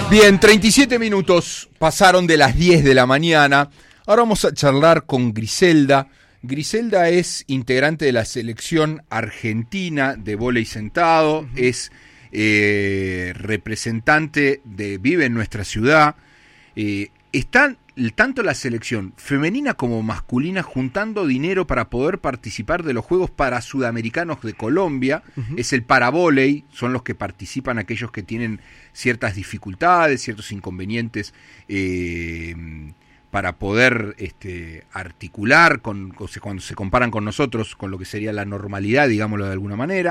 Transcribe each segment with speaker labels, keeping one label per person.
Speaker 1: Bien, 37 minutos pasaron de las 10 de la mañana. Ahora vamos a charlar con Griselda. Griselda es integrante de la selección argentina de vóley sentado, es representante vive en nuestra ciudad. Están tanto la selección femenina como masculina juntando dinero para poder participar de los Juegos Parasudamericanos de Colombia. Es el paravóley, son los que participan aquellos que tienen ciertas dificultades, ciertos inconvenientes para poder articular cuando se comparan con nosotros, con lo que sería la normalidad, digámoslo de alguna manera.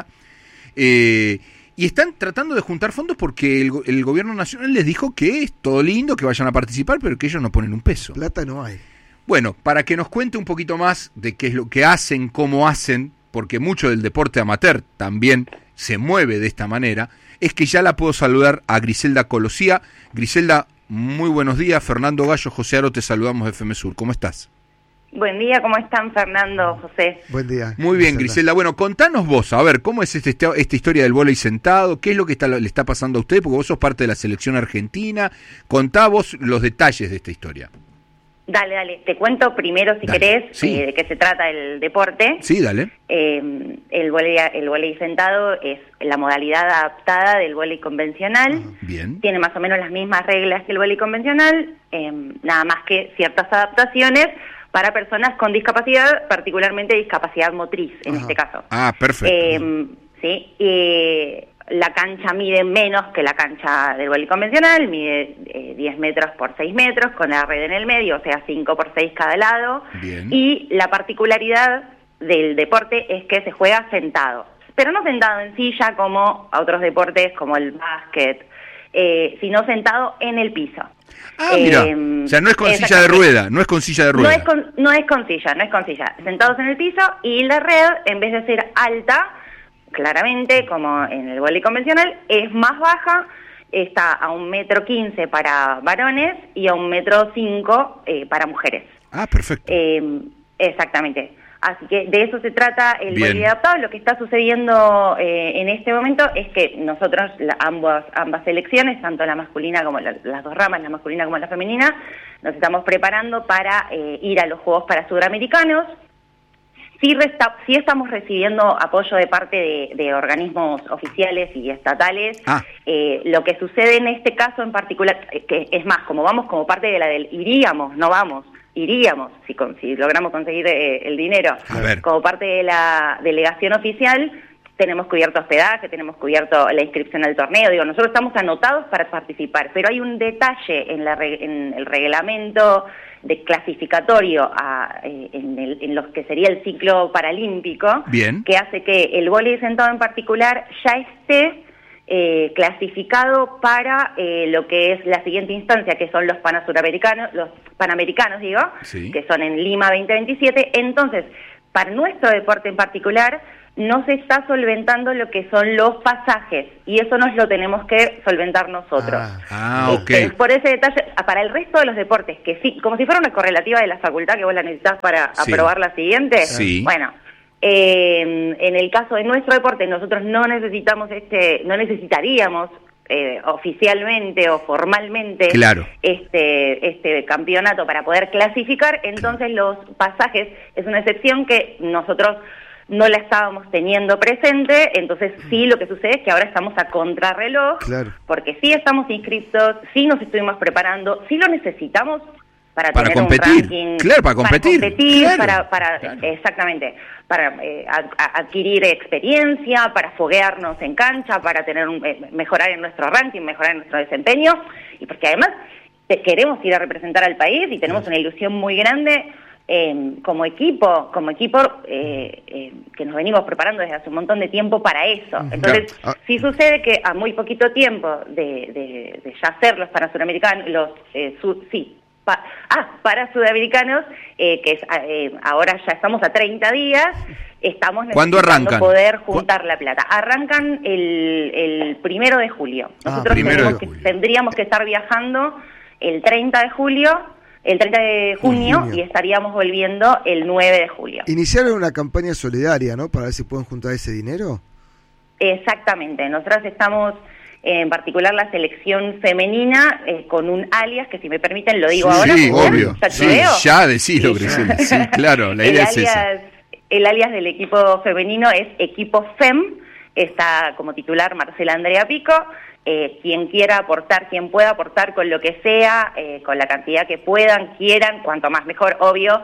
Speaker 1: Y están tratando de juntar fondos porque el gobierno nacional les dijo que es todo lindo, que vayan a participar, pero que ellos no ponen un peso.
Speaker 2: Plata no hay.
Speaker 1: Bueno, para que nos cuente un poquito más de qué es lo que hacen, cómo hacen, porque mucho del deporte amateur también se mueve de esta manera, es que ya la puedo saludar a Griselda Colosía. Griselda, muy buenos días. Fernando Gallo, José Aro, te saludamos de FM Sur. ¿Cómo estás?
Speaker 3: Buen día, ¿cómo están, Fernando, José?
Speaker 2: Buen día.
Speaker 1: Muy bien, Griselda. Bueno, contanos vos, a ver, ¿cómo es esta historia del vóley sentado? ¿Qué es lo que le está pasando a usted? Porque vos sos parte de la selección argentina. Contá vos los detalles de esta historia.
Speaker 3: Dale. Te cuento primero, si querés,
Speaker 1: sí.
Speaker 3: de qué se trata el deporte.
Speaker 1: Sí, dale.
Speaker 3: El vóley sentado es la modalidad adaptada del vóley convencional.
Speaker 1: Bien.
Speaker 3: Tiene más o menos las mismas reglas que el vóley convencional, nada más que ciertas adaptaciones para personas con discapacidad, particularmente discapacidad motriz, en este caso.
Speaker 1: Ah, perfecto.
Speaker 3: Sí, la cancha mide menos que la cancha del vóley convencional, mide 10 metros por 6 metros, con la red en el medio, o sea, 5 por 6 cada lado.
Speaker 1: Bien.
Speaker 3: Y la particularidad del deporte es que se juega sentado, pero no sentado en silla como a otros deportes como el básquet, sino sentado en el piso.
Speaker 1: Ah, mira, o sea, no es con silla de rueda, no es con silla de rueda.
Speaker 3: No es con silla, sentados en el piso, y la red, en vez de ser alta, claramente, como en el vóley convencional, es más baja, está a 1,15 m para varones y a 1,5 m para mujeres. Ah, perfecto. Exactamente. Así que de eso se trata el vóley adaptado. Lo que está sucediendo en este momento es que nosotros, ambas selecciones, tanto la masculina como las dos ramas, la masculina como la femenina, nos estamos preparando para ir a los Juegos Parasudamericanos. Sí estamos recibiendo apoyo de parte de organismos oficiales y estatales. Lo que sucede en este caso en particular, que es más, como vamos como parte de la del iríamos, no vamos, iríamos, si logramos conseguir el dinero, como parte de la delegación oficial, tenemos cubierto hospedaje, tenemos cubierto la inscripción al torneo. Digo, nosotros estamos anotados para participar, pero hay un detalle en el reglamento de clasificatorio en lo que sería el ciclo paralímpico, que hace que el vóley sentado en particular ya esté clasificado para lo que es la siguiente instancia, que son los Panamericanos, que son en Lima 2027. Entonces, para nuestro deporte en particular, no se está solventando lo que son los pasajes, y eso nos lo tenemos que solventar nosotros.
Speaker 1: Ok.
Speaker 3: Por ese detalle, para el resto de los deportes, que sí, como si fuera una correlativa de la facultad que vos la necesitas para aprobar la siguiente, bueno, en el caso de nuestro deporte, nosotros no necesitaríamos oficialmente o formalmente este campeonato para poder clasificar. Entonces los pasajes es una excepción que nosotros no la estábamos teniendo presente. Entonces sí, lo que sucede es que ahora estamos a contrarreloj, porque sí estamos inscritos, sí nos estuvimos preparando, sí lo necesitamos para tener
Speaker 1: competir,
Speaker 3: un ranking,
Speaker 1: para competir,
Speaker 3: exactamente, para adquirir experiencia, para foguearnos en cancha, para tener mejorar en nuestro ranking, mejorar en nuestro desempeño, y porque además queremos ir a representar al país y tenemos una ilusión muy grande como equipo que nos venimos preparando desde hace un montón de tiempo para eso. Entonces, sí sucede que a muy poquito tiempo de ya hacer los Panamericanos, para sudamericanos, que es ahora ya estamos a 30 días, estamos necesitando poder juntar la plata. Arrancan el 1 de julio. Nosotros tendríamos que estar viajando el 30 de junio y estaríamos volviendo el 9 de julio.
Speaker 2: Iniciaron una campaña solidaria, ¿no? Para ver si pueden juntar ese dinero.
Speaker 3: Exactamente. Nosotros estamos en particular la selección femenina, con un alias, que si me permiten lo digo ahora.
Speaker 1: Sí, obvio. Ya decilo,
Speaker 3: Sí.
Speaker 1: Griselda. Sí, claro, la idea es esa.
Speaker 3: El alias del equipo femenino es Equipo FEM, está como titular Marcela Andrea Pico. Quien quiera aportar, quien pueda aportar con lo que sea, con la cantidad que puedan, quieran, cuanto más mejor, obvio,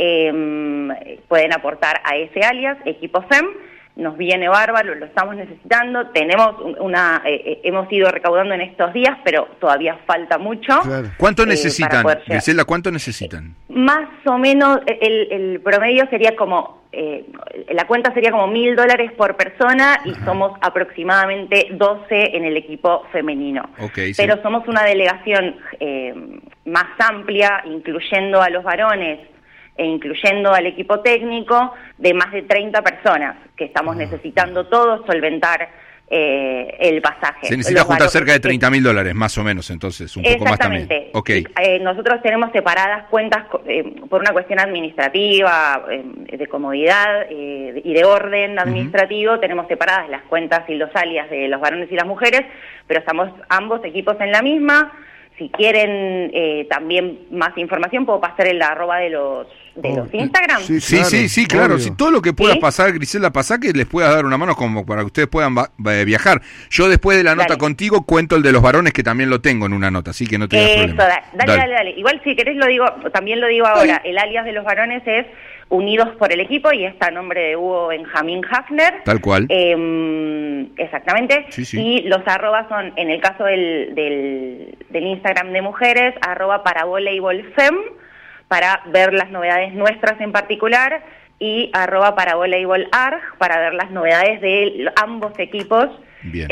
Speaker 3: pueden aportar a ese alias, Equipo FEM. Nos viene bárbaro, lo estamos necesitando, tenemos hemos ido recaudando en estos días, pero todavía falta mucho.
Speaker 1: Claro. ¿Cuánto necesitan, Griselda, cuánto necesitan?
Speaker 3: Más o menos, el promedio sería como, la cuenta sería como $1.000 por persona, y somos aproximadamente 12 en el equipo femenino.
Speaker 1: Okay,
Speaker 3: pero somos una delegación más amplia, incluyendo a los varones, e incluyendo al equipo técnico, de más de 30 personas, que estamos necesitando todos solventar el pasaje.
Speaker 1: Se necesita juntar cerca de $30.000, más o menos, entonces, un poco más también.
Speaker 3: Okay. Nosotros tenemos separadas cuentas por una cuestión administrativa, de comodidad y de orden administrativo. Tenemos separadas las cuentas y los alias de los varones y las mujeres, pero estamos ambos equipos en la misma. Si quieren también más información, puedo pasar el arroba de los Instagram.
Speaker 1: Sí, claro. Si todo lo que pueda pasar, Griselda, pasá, que les pueda dar una mano como para que ustedes puedan viajar. Yo después de la nota contigo cuento el de los varones, que también lo tengo en una nota, así que no tengas problema.
Speaker 3: Dale. Igual si querés también lo digo ahora. El alias de los varones es Unidos por el Equipo, y está a nombre de Hugo Benjamín Hafner.
Speaker 1: Tal cual.
Speaker 3: Exactamente.
Speaker 1: Sí.
Speaker 3: Y los arrobas son, en el caso del Instagram de mujeres, @paravoleybolfem, para ver las novedades nuestras en particular, y @paravoleybolarg, para ver las novedades de ambos equipos.
Speaker 1: Bien.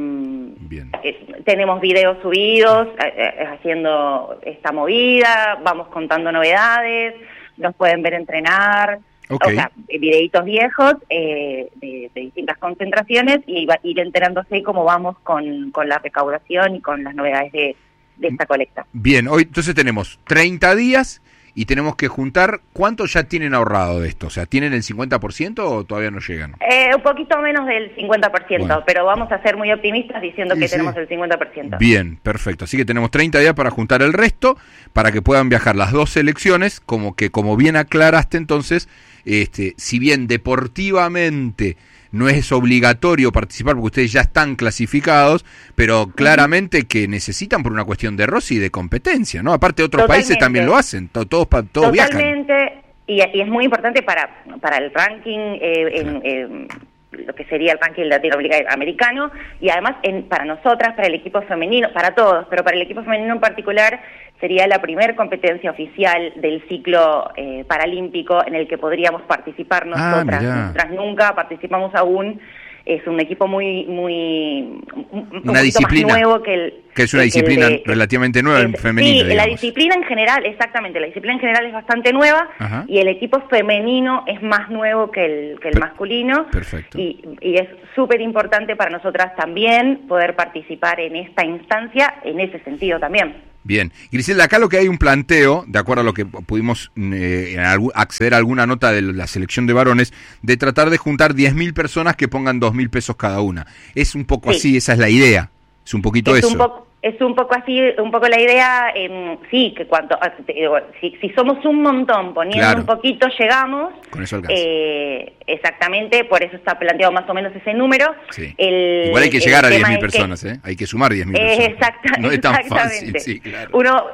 Speaker 3: Tenemos videos subidos haciendo esta movida, vamos contando novedades, nos pueden ver entrenar, o sea, videitos viejos de distintas concentraciones, y ir enterándose cómo vamos con la recaudación y con las novedades de esta colecta.
Speaker 1: Bien, hoy entonces tenemos 30 días y tenemos que juntar. ¿Cuánto ya tienen ahorrado de esto? O sea, ¿tienen el 50% o todavía no llegan?
Speaker 3: Un poquito menos del 50%, bueno, pero vamos a ser muy optimistas diciendo que tenemos el 50%.
Speaker 1: Bien, perfecto. Así que tenemos 30 días para juntar el resto, para que puedan viajar las dos selecciones, como bien aclaraste entonces, si bien deportivamente no es obligatorio participar porque ustedes ya están clasificados, pero claramente que necesitan por una cuestión de roce y de competencia, ¿no? Aparte otros países también lo hacen, todos viajan.
Speaker 3: Totalmente, y es muy importante para el ranking, lo que sería el ranking latinoamericano, y además para nosotras, para el equipo femenino, para todos, pero para el equipo femenino en particular, sería la primer competencia oficial del ciclo paralímpico en el que podríamos participar nosotras. Nosotras nunca participamos aún. Es un equipo
Speaker 1: una disciplina
Speaker 3: más nuevo que
Speaker 1: es una disciplina relativamente nueva en femenino.
Speaker 3: Sí, la disciplina en general, exactamente, la disciplina en general es bastante nueva. Ajá. Y el equipo femenino es más nuevo que el masculino.
Speaker 1: Perfecto.
Speaker 3: Y es súper importante para nosotras también poder participar en esta instancia, en ese sentido también.
Speaker 1: Bien, Griselda, acá lo que hay un planteo, de acuerdo a lo que pudimos acceder a alguna nota de la selección de varones, de tratar de juntar 10.000 personas que pongan 2.000 pesos cada una. Es un poco así, esa es la idea, es un poquito eso.
Speaker 3: Es un poco así, un poco la idea, sí, que si somos un montón, poniendo un poquito, llegamos.
Speaker 1: Con eso alcanza.
Speaker 3: Exactamente, por eso está planteado más o menos ese número.
Speaker 1: Sí. Igual hay que llegar a 10.000 personas, hay que sumar 10.000 personas. No es tan fácil, sí, claro.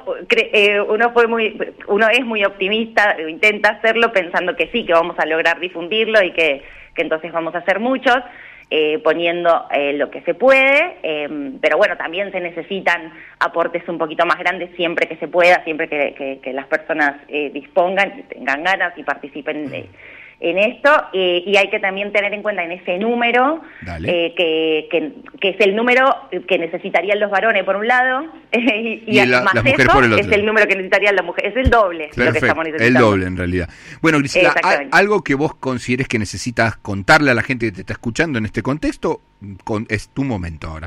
Speaker 3: Uno es muy optimista, intenta hacerlo pensando que sí, que vamos a lograr difundirlo y que entonces vamos a hacer muchos. Poniendo lo que se puede, pero bueno, también se necesitan aportes un poquito más grandes siempre que se pueda, siempre que las personas dispongan y tengan ganas y participen en esto, y hay que también tener en cuenta en ese número que es el número que necesitarían los varones por un lado, y más
Speaker 1: las mujeres por el otro.
Speaker 3: Es el número que necesitarían las mujeres, es el doble.
Speaker 1: Perfecto,
Speaker 3: lo que estamos necesitando.
Speaker 1: El doble en realidad. Bueno, Griselda, algo que vos consideres que necesitas contarle a la gente que te está escuchando en este contexto, es tu momento ahora.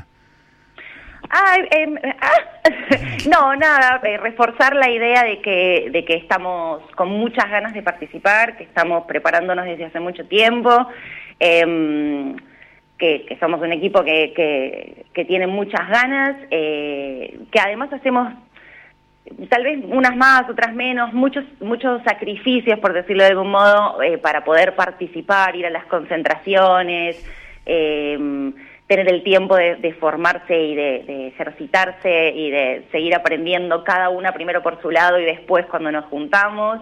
Speaker 3: No, nada, reforzar la idea de que estamos con muchas ganas de participar, que estamos preparándonos desde hace mucho tiempo, que somos un equipo que tiene muchas ganas, que además hacemos tal vez unas más, otras menos, muchos sacrificios, por decirlo de algún modo, para poder participar, ir a las concentraciones, tener el tiempo de formarse y de ejercitarse y de seguir aprendiendo cada una primero por su lado y después cuando nos juntamos,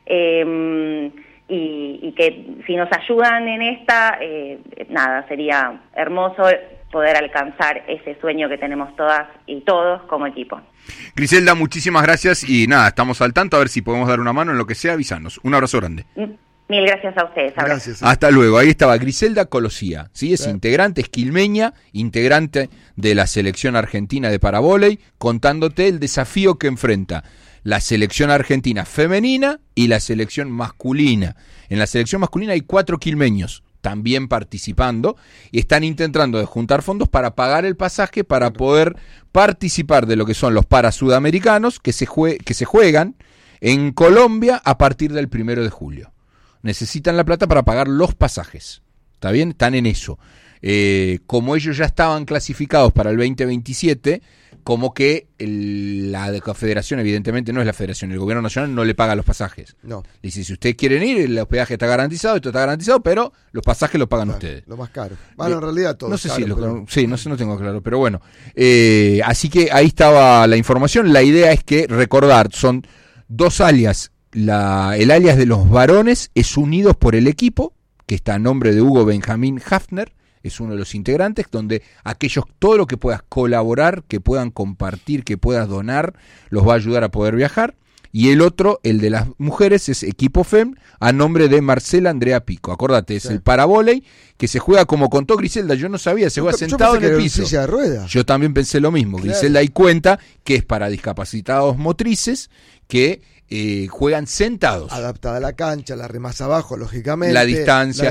Speaker 3: y que si nos ayudan en esta, nada, sería hermoso poder alcanzar ese sueño que tenemos todas y todos como equipo.
Speaker 1: Griselda, muchísimas gracias y nada, estamos al tanto, a ver si podemos dar una mano en lo que sea, avisanos. Un abrazo grande.
Speaker 3: Mil gracias a ustedes.
Speaker 2: Gracias.
Speaker 1: Hasta luego. Ahí estaba Griselda Colosía, ¿sí? Es integrante, es quilmeña, integrante de la selección argentina de paravóley, contándote el desafío que enfrenta la selección argentina femenina y la selección masculina. En la selección masculina hay 4 quilmeños también participando y están intentando de juntar fondos para pagar el pasaje para poder participar de lo que son los parasudamericanos que se juegan en Colombia a partir del 1 de julio. Necesitan la plata para pagar los pasajes. ¿Está bien? Están en eso. Como ellos ya estaban clasificados para el 2027, como que la federación, evidentemente no es la federación, el gobierno nacional no le paga los pasajes.
Speaker 2: No.
Speaker 1: Dice, si ustedes quieren ir, el hospedaje está garantizado, esto está garantizado, pero los pasajes los pagan ustedes.
Speaker 2: Lo más caro. Bueno, en realidad todo.
Speaker 1: No sé
Speaker 2: caro,
Speaker 1: si
Speaker 2: pero...
Speaker 1: sí, no tengo claro, pero bueno. Así que ahí estaba la información. La idea es que, recordar, son 2 alias. El alias de los varones es Unidos por el Equipo, que está a nombre de Hugo Benjamín Hafner, es uno de los integrantes, donde todo lo que puedas colaborar, que puedan compartir, que puedas donar, los va a ayudar a poder viajar. Y el otro, el de las mujeres, es Equipo FEM, a nombre de Marcela Andrea Pico. Acordate, es el paravóley, que se juega como contó Griselda, yo no sabía, se juega sentado en el piso.
Speaker 2: Silla de ruedas.
Speaker 1: Yo también pensé lo mismo. Claro. Griselda ahí cuenta que es para discapacitados motrices que juegan sentados.
Speaker 2: Adaptada a la cancha, la red más abajo, lógicamente.
Speaker 1: La distancia,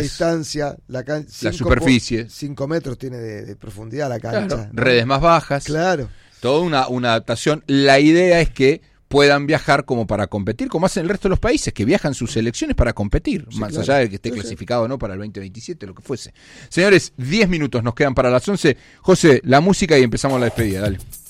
Speaker 2: la
Speaker 1: superficie.
Speaker 2: 5 metros tiene de profundidad la cancha.
Speaker 1: Claro,
Speaker 2: ¿no?
Speaker 1: Redes más bajas.
Speaker 2: Claro.
Speaker 1: Toda una adaptación. La idea es que puedan viajar como para competir, como hacen el resto de los países, que viajan sus selecciones para competir, sí, más allá de que esté clasificado o no para el 2027, lo que fuese. Señores, 10 minutos nos quedan para las 11. José, la música y empezamos la despedida, dale.